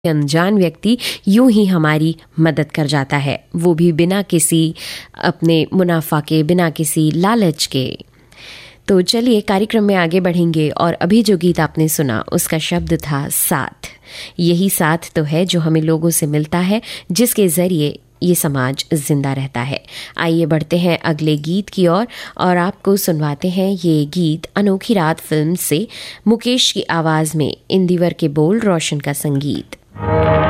अनजान व्यक्ति यूं ही हमारी मदद कर जाता है, वो भी बिना किसी अपने मुनाफा के, बिना किसी लालच के। तो चलिए कार्यक्रम में आगे बढ़ेंगे और अभी जो गीत आपने सुना उसका शब्द था साथ। यही साथ तो है जो हमें लोगों से मिलता है, जिसके ज़रिए ये समाज जिंदा रहता है। आइए बढ़ते हैं अगले गीत की ओर और आपको सुनवाते हैं ये गीत अनोखी रात फिल्म से, मुकेश की आवाज़ में, इंदिवर के बोल, रोशन का संगीत।